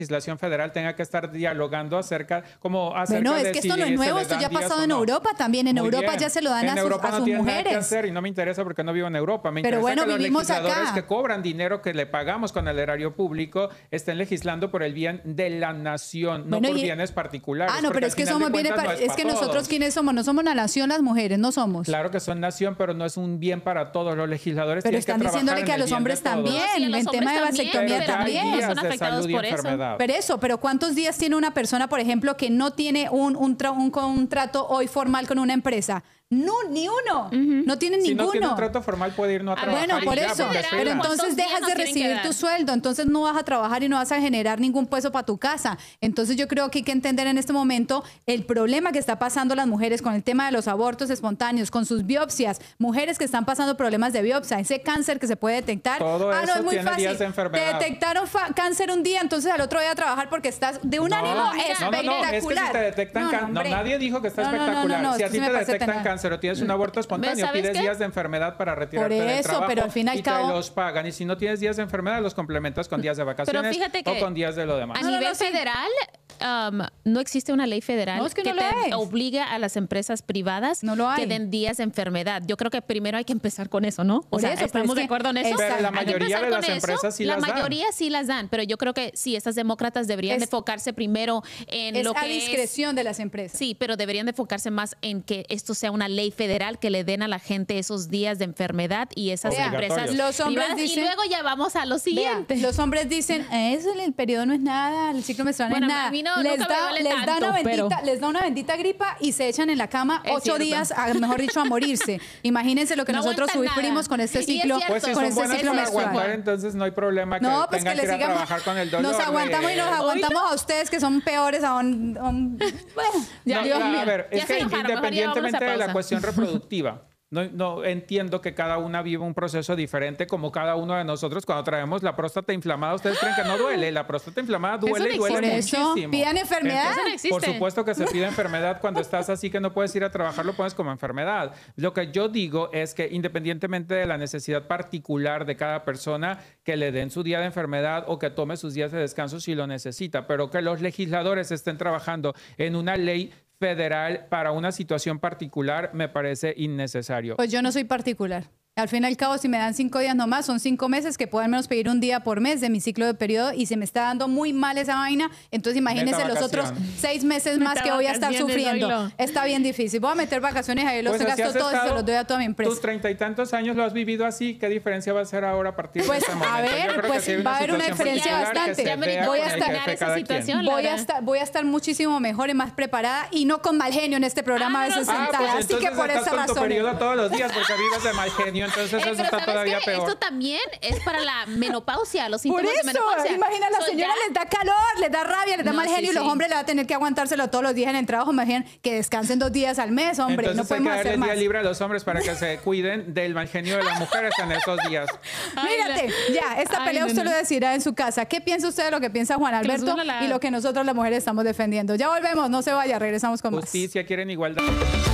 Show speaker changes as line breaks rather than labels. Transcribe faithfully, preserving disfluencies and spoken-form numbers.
legislación federal tenga que estar dialogando acerca como acerca
bueno, es
de
que
si
esto no es nuevo, esto ya ha pasado en no. Europa también. En Muy Europa bien. ya se lo dan
en
a sus,
Europa
a
no
sus
tiene
mujeres.
Nada que hacer y no me interesa porque no vivo en Europa. Me
Pero
interesa
bueno,
que los
vivimos
legisladores
acá.
que cobran dinero que le pagamos con el erario público estén legislando por el bien de la nación,
bueno,
no por
y...
bienes particulares.
Ah, no, pero es que somos bienes
no
es,
es
es que
todos.
nosotros quiénes somos, no somos la nación, las mujeres, no somos.
Claro que son nación, pero no es un bien para todos los legisladores.
Pero están
que
diciéndole que a los hombres también,
no, sí,
en
los
tema de vasectomía también.
Son afectados por eso.
Pero eso, pero ¿cuántos días tiene una persona, por ejemplo, que no tiene un, un, tra un contrato hoy formal con una empresa? No, ni uno. Uh-huh. No tienen
si
ninguno.
no tiene un trato formal puede ir no a trabajar.
Bueno, por
ya,
eso. Pero entonces dejas de recibir tu sueldo. Entonces no vas a trabajar y no vas a generar ningún puesto para tu casa. Entonces yo creo que hay que entender en este momento el problema que está pasando las mujeres con el tema de los abortos espontáneos, con sus biopsias. Mujeres que están pasando problemas de biopsia, ese cáncer que se puede detectar.
Todo
ah,
eso
no, es muy
tiene
fácil.
días de enfermedad.
Te detectaron cáncer un día, entonces al otro día a trabajar porque estás de un
no,
ánimo
no,
espectacular.
No, no, no, es que si te detectan
no,
cáncer,
no,
no, nadie dijo que está
no,
espectacular.
No, no, no,
si a ti
sí
te detectan cáncer o tienes un aborto espontáneo, pides
qué?
días de enfermedad para retirarte
Por eso,
del trabajo
pero al fin y al
y
cabo...
te los pagan. Y si no tienes días de enfermedad, los complementas con días de vacaciones o con días de lo demás.
A nivel federal, um, no existe una ley federal
no, es que,
que
no
te obligue a las empresas privadas
no lo hay.
que den días de enfermedad. Yo creo que primero hay que empezar con eso, ¿no?
Por
o sea,
eso,
¿estamos de acuerdo en eso?
Pero la mayoría de las empresas sí
las dan.
La
mayoría sí las dan, pero yo creo que sí, estas demócratas deberían
es,
de enfocarse primero en
es
lo que
a discreción
es,
de las empresas.
Sí, pero deberían de enfocarse más en que esto sea una ley federal que le den a la gente esos días de enfermedad y esas empresas
los hombres
privadas.
Dicen,
y luego ya vamos a lo siguiente.
Vea, los hombres dicen, eso el periodo no es nada, el ciclo menstrual
bueno,
no es nada.
A mí no,
les, da, les,
tanto,
da una bendita,
pero...
les da una bendita gripa y se echan en la cama
es
ocho
cierto.
días, a, mejor dicho, a morirse. Imagínense lo que
no
nosotros sufrimos con este ciclo,
pues si
con
son
este ciclo menstrual.
Aguantar, entonces no hay problema que
no, pues
tengan
que,
que ir
sigamos,
a trabajar con el dolor.
Nos aguantamos de... y nos aguantamos a ustedes que son peores aún. aún bueno,
ya,
no, Dios
ya,
mío.
A ver, es
ya
que
enojaron,
independientemente de la cuestión reproductiva, No, no entiendo que cada una vive un proceso diferente como cada uno de nosotros cuando traemos la próstata inflamada. ¿Ustedes creen que no duele? La próstata inflamada duele y duele
por eso,
muchísimo.
¿Pidan enfermedad?
Eso no existe.
Por supuesto que se pide enfermedad. Cuando estás así que no puedes ir a trabajar, lo pones como enfermedad. Lo que yo digo es que independientemente de la necesidad particular de cada persona, que le den su día de enfermedad o que tome sus días de descanso si lo necesita, pero que los legisladores estén trabajando en una ley federal para una situación particular me parece innecesario.
Pues yo no soy particular. Al fin y al cabo, si me dan cinco días nomás, son cinco meses que puedo al menos pedir un día por mes de mi ciclo de periodo y se me está dando muy mal esa vaina. Entonces imagínense los otros seis meses más Meta que voy a estar sufriendo. Oilo. Está bien difícil. Voy a meter vacaciones ahí, los pues gasto todos y se los doy a toda mi empresa.
Tus treinta y tantos años lo has vivido así. ¿Qué diferencia va a ser ahora a partir
pues,
de este momento?
A ver, pues sí va a haber una diferencia bastante.
Voy a estar esa situación.
Voy a estar, voy a estar muchísimo mejor y más preparada y no con mal genio en este programa ah, a veces
ah,
sentada.
Pues
así que por esa razón.
Tu periodo todos los días porque vives de mal genio, entonces
eh,
eso está todavía
qué?
peor.
Esto también es para la menopausia, los síntomas
Por eso,
de menopausia.
Imagina, a la so, señora ya... les da calor, les da rabia, les da no, mal genio sí, y los sí. hombres le va a tener que aguantárselo todos los días en el trabajo. Imaginen que descansen dos días al mes, hombre.
Entonces
no podemos
hay que
hacer
darle
más.
día libre a los hombres para que se cuiden del mal genio de las mujeres en esos días.
Mírate, ya, esta Ay, pelea no, usted no. lo decidirá en su casa. ¿Qué piensa usted de lo que piensa Juan Alberto la... y lo que nosotros las mujeres estamos defendiendo? Ya volvemos, no se vaya, regresamos con
Justicia,
más.
quieren igualdad.